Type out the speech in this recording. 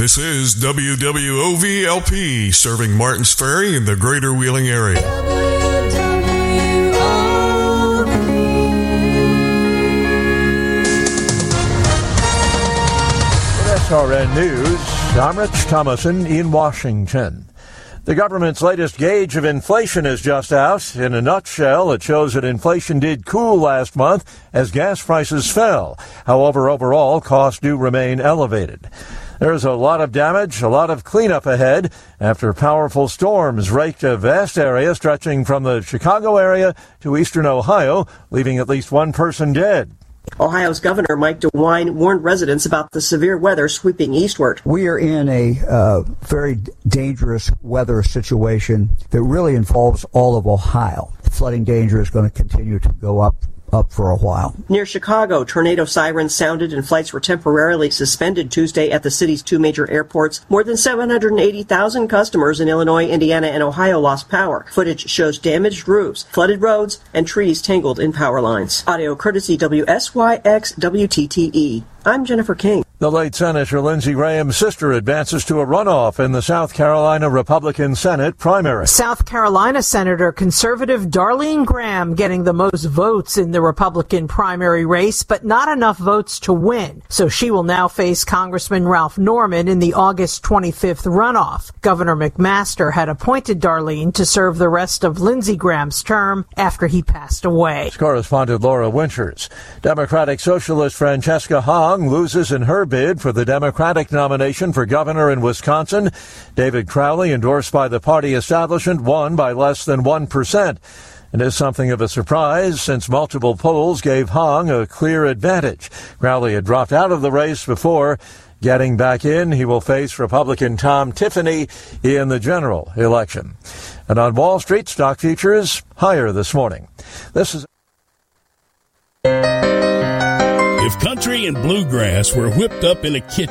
This is WWOV-LP, serving Martins Ferry in the greater Wheeling area. SRN News, I'm Rich Thomason in Washington. The government's latest gauge of inflation is just out. In a nutshell, it shows that inflation did cool last month as gas prices fell. However, overall, costs do remain elevated. There's a lot of damage, a lot of cleanup ahead after powerful storms raked a vast area stretching from the Chicago area to eastern Ohio, leaving at least one person dead. Ohio's Governor Mike DeWine warned residents about the severe weather sweeping eastward. We are in a very dangerous weather situation that really involves all of Ohio. Flooding danger is going to continue to go up for a while. Near Chicago, tornado sirens sounded and flights were temporarily suspended Tuesday at the city's two major airports. More than 780,000 customers in Illinois, Indiana, and Ohio lost power. Footage shows damaged roofs, flooded roads, and trees tangled in power lines. Audio courtesy WSYX WTTE. I'm Jennifer King. The late Senator Lindsey Graham's sister advances to a runoff in the South Carolina Republican Senate primary. South Carolina Senator conservative Darlene Graham getting the most votes in the Republican primary race, but not enough votes to win. So she will now face Congressman Ralph Norman in the August 25th runoff. Governor McMaster had appointed Darlene to serve the rest of Lindsey Graham's term after he passed away. Correspondent Laura Winters. Democratic Socialist Francesca Hong loses in her bid for the Democratic nomination for governor in Wisconsin. David Crowley, endorsed by the party establishment, won by less than 1%. It is something of a surprise since multiple polls gave Hong a clear advantage. Crowley had dropped out of the race before. Getting back in, he will face Republican Tom Tiffany in the general election. And on Wall Street, stock futures higher this morning. This is... If country and bluegrass were whipped up in a kitchen